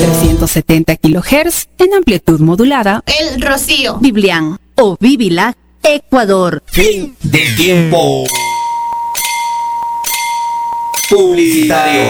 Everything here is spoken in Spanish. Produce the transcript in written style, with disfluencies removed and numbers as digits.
370 kHz en amplitud modulada. El Rocío. Biblián o Bibilac, Ecuador. Fin del tiempo publicitario.